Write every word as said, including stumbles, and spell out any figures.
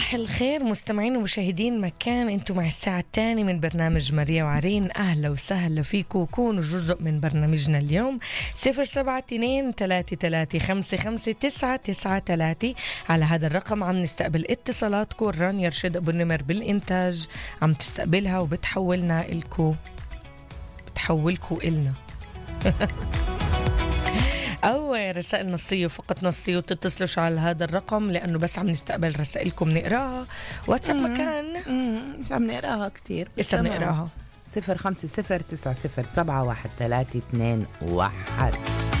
صباح الخير مستمعين ومشاهدين مكان انتم مع الساعة الثانية من برنامج ماريا وعرين. أهلا وسهلا فيكم وكونوا جزء من برنامجنا اليوم. صفر سبعة اثنين ثلاثة ثلاثة خمسة خمسة تسعة تسعة ثلاثة. على هذا الرقم عم نستقبل اتصالاتكم. رانيا رشيد أبو النمر بالإنتاج عم تستقبلها وبتحولنا إلكو بتحولكم إلنا أو رسائل نصية فقط نصية، وتتصلوش على هذا الرقم لأنه بس عم نستقبل رسائلكم نقراها. واتساب مكان مش عم نقراها كتير بس عم نقراها. صفر خمسة صفر تسعة صفر سبعة واحد ثلاثة اثنين واحد.